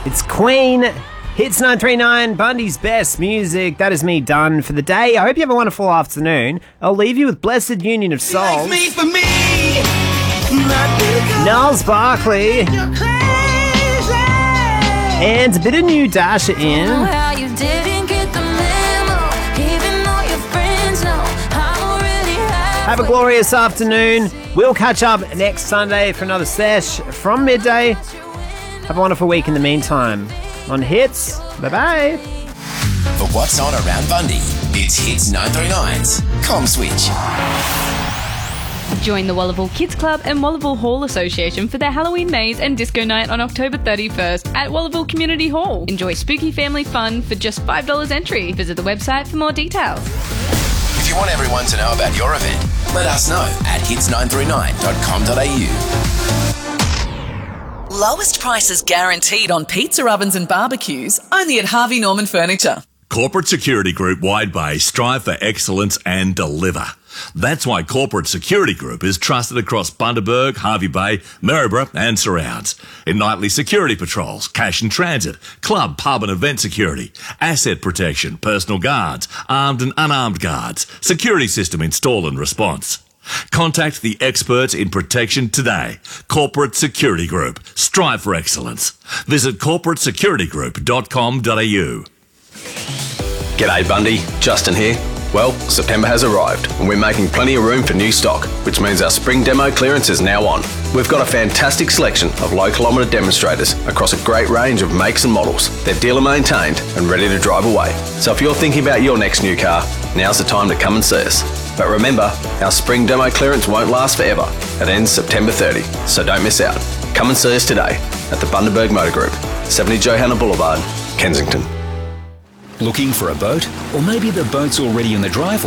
It's Queen, Hits 939, Bundy's best music. That is me done for the day. I hope you have a wonderful afternoon. I'll leave you with Blessed Union of Souls. Niles Barkley. And a bit of new Dasha in. Have a glorious afternoon. We'll catch up next Sunday for another sesh from midday. Have a wonderful week in the meantime. On Hits, bye-bye. For what's on around Bundy, it's Hits 939's Com Switch. Join the Wallaville Kids Club and Wallaville Hall Association for their Halloween maze and disco night on October 31st at Wallaville Community Hall. Enjoy spooky family fun for just $5 entry. Visit the website for more details. If you want everyone to know about your event, let us know at hits939.com.au. Lowest prices guaranteed on pizza ovens and barbecues, only at Harvey Norman Furniture. Corporate Security Group Wide Bay strive for excellence and deliver. That's why Corporate Security Group is trusted across Bundaberg, Harvey Bay, Maryborough and surrounds. In nightly security patrols, cash and transit, club, pub and event security, asset protection, personal guards, armed and unarmed guards, security system install and response. Contact the experts in protection today. Corporate Security Group. Strive for excellence. Visit corporatesecuritygroup.com.au. G'day Bundy, Justin here. Well, September has arrived and we're making plenty of room for new stock, which means our spring demo clearance is now on. We've got a fantastic selection of low kilometre demonstrators across a great range of makes and models. They're dealer maintained and ready to drive away. So if you're thinking about your next new car, now's the time to come and see us. But remember, our spring demo clearance won't last forever. It ends September 30, so don't miss out. Come and see us today at the Bundaberg Motor Group, 70 Johanna Boulevard, Kensington. Looking for a boat? Or maybe the boat's already in the driveway?